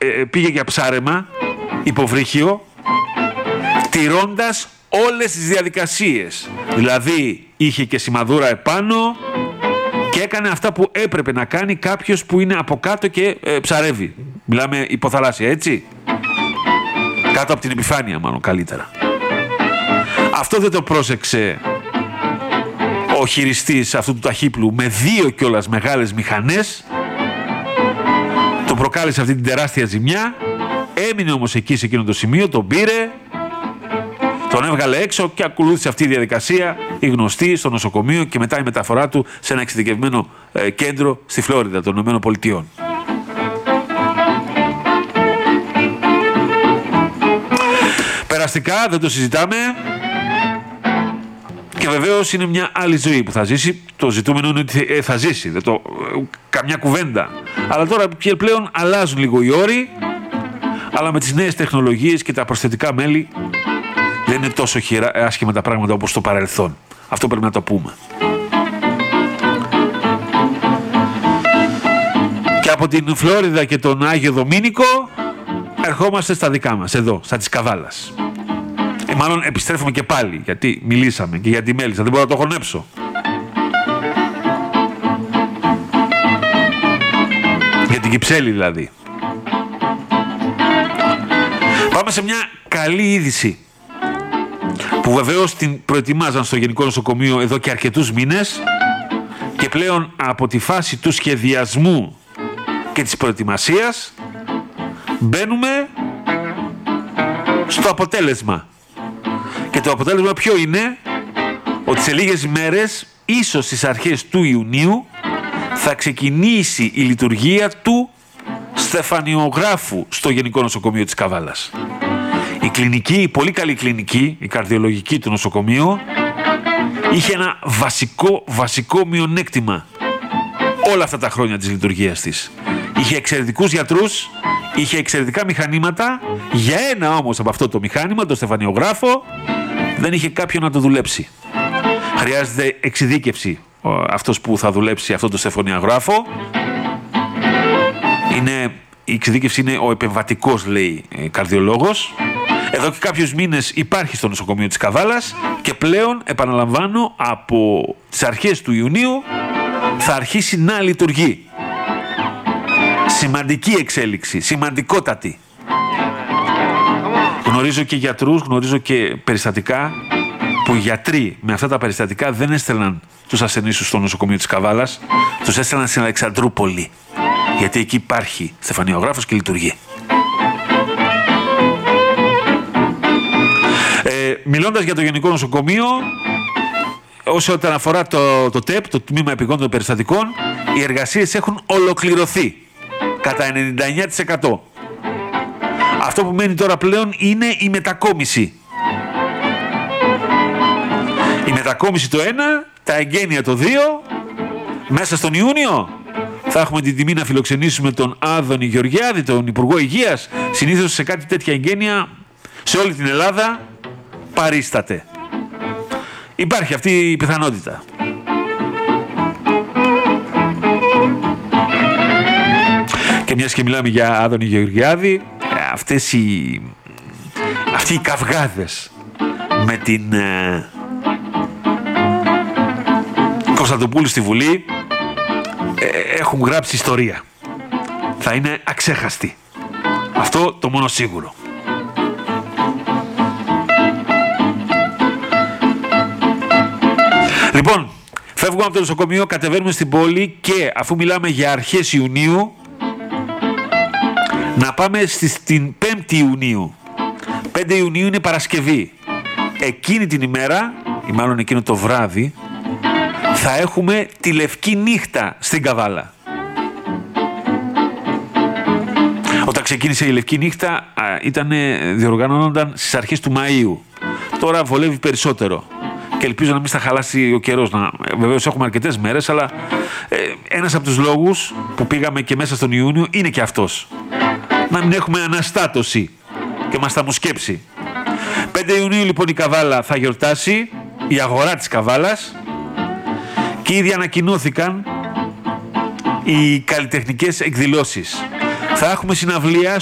πήγε για ψάρεμα, υποβρύχιο, τηρώντας όλες τις διαδικασίες. Δηλαδή είχε και σημαδούρα επάνω και έκανε αυτά που έπρεπε να κάνει κάποιος που είναι από κάτω και ψαρεύει. Μιλάμε υποθαλάσσια, έτσι. Κάτω από την επιφάνεια μάλλον καλύτερα. Αυτό δεν το πρόσεξε ο χειριστής αυτού του ταχύπλου με 2 κιόλας μεγάλες μηχανές. Το προκάλεσε αυτή την τεράστια ζημιά. Έμεινε όμως εκεί σε εκείνο το σημείο, τον πήρε, τον έβγαλε έξω και ακολούθησε αυτή η διαδικασία, η γνωστή, στο νοσοκομείο και μετά η μεταφορά του σε ένα εξειδικευμένο κέντρο στη Φλόριδα των Ηνωμένων Πολιτειών. Περαστικά, δεν το συζητάμε. Και βεβαίως είναι μια άλλη ζωή που θα ζήσει. Το ζητούμενο είναι ότι θα ζήσει. Καμιά κουβέντα. Αλλά τώρα πλέον αλλάζουν λίγο οι όροι. Αλλά με τις νέες τεχνολογίες και τα προσθετικά μέλη δεν είναι τόσο άσχημα τα πράγματα όπως στο παρελθόν. Αυτό πρέπει να το πούμε. Και από την Φλόριδα και τον Άγιο Δομήνικο ερχόμαστε στα δικά μας, εδώ, στα της Καβάλας. Μάλλον επιστρέφουμε και πάλι, γιατί μιλήσαμε και για τη Μέλισσα, δεν μπορώ να το χωνέψω. Για την Κυψέλη δηλαδή. Πάμε σε μια καλή είδηση, που βεβαίως την προετοιμάζαν στο Γενικό Νοσοκομείο εδώ και αρκετούς μήνες και πλέον από τη φάση του σχεδιασμού και της προετοιμασίας μπαίνουμε στο αποτέλεσμα. Και το αποτέλεσμα ποιο είναι? Ότι σε λίγες μέρες, ίσως στις αρχές του Ιουνίου, θα ξεκινήσει η λειτουργία του στεφανιογράφου στο Γενικό Νοσοκομείο της Καβάλας. Η κλινική, η πολύ καλή κλινική, η καρδιολογική του νοσοκομείου, είχε ένα βασικό μειονέκτημα όλα αυτά τα χρόνια της λειτουργίας της. Είχε εξαιρετικούς γιατρούς, είχε εξαιρετικά μηχανήματα. Για ένα όμως από αυτό το μηχάνημα, το στεφανιογράφο, δεν είχε κάποιον να το δουλέψει. Χρειάζεται εξειδίκευση αυτός που θα δουλέψει αυτό το στεφανιογράφο. Η εξειδίκευση είναι ο επεμβατικός, λέει, καρδιολόγος. Εδώ και κάποιους μήνες υπάρχει στο νοσοκομείο της Καβάλας και πλέον, επαναλαμβάνω, από τις αρχές του Ιουνίου θα αρχίσει να λειτουργεί. Σημαντική εξέλιξη, σημαντικότατη. Γνωρίζω και γιατρούς, γνωρίζω και περιστατικά που οι γιατροί με αυτά τα περιστατικά δεν έστελναν τους ασθενείς τους στο νοσοκομείο της Καβάλας, τους έστελναν στην Αλεξανδρούπολη. Γιατί εκεί υπάρχει στεφανιογράφος και λειτουργεί. Μιλώντας για το Γενικό Νοσοκομείο, όσο αφορά το ΤΕΠ, το Τμήμα Επιγόντων Περιστατικών, οι εργασίες έχουν ολοκληρωθεί κατά 99%. Αυτό που μένει τώρα πλέον είναι η μετακόμιση. Η μετακόμιση το 1, τα εγγένεια το 2, μέσα στον Ιούνιο θα έχουμε την τιμή να φιλοξενήσουμε τον Άδωνη Γεωργιάδη, τον Υπουργό Υγείας. Συνήθως σε κάτι τέτοια εγγένεια σε όλη την Ελλάδα παρίσταται. Υπάρχει αυτή η πιθανότητα. Και μιας και μιλάμε για Άδωνη Γεωργιάδη, αυτοί οι καυγάδες με την Κωνσταντοπούλου στη Βουλή έχουν γράψει ιστορία. Θα είναι αξέχαστη. Αυτό το μόνο σίγουρο. Λοιπόν, φεύγουμε από το νοσοκομείο, κατεβαίνουμε στην πόλη και αφού μιλάμε για αρχές Ιουνίου, να πάμε στην 5η Ιουνίου. 5 Ιουνίου είναι Παρασκευή. Εκείνη την ημέρα, ή μάλλον εκείνο το βράδυ, θα έχουμε τη Λευκή Νύχτα στην Καβάλα. Όταν ξεκίνησε η Λευκή Νύχτα, διοργανώνονταν στις αρχές του Μαΐου. Τώρα βολεύει περισσότερο. Και ελπίζω να μην στα χαλάσει ο καιρός. Βεβαίως έχουμε αρκετές μέρες, αλλά ένας από τους λόγους που πήγαμε και μέσα στον Ιούνιο είναι και αυτός. Να μην έχουμε αναστάτωση και μας τα μου σκέψει. 5 Ιουνίου λοιπόν η Καβάλα θα γιορτάσει, η αγορά της Καβάλας, και ήδη ανακοινώθηκαν οι καλλιτεχνικές εκδηλώσεις. Θα έχουμε συναυλία